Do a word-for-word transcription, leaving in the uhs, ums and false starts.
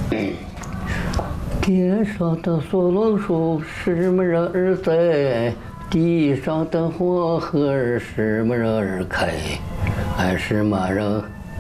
天上的梭罗树什么人儿栽？地上的火河儿什么人儿开？俺是马人。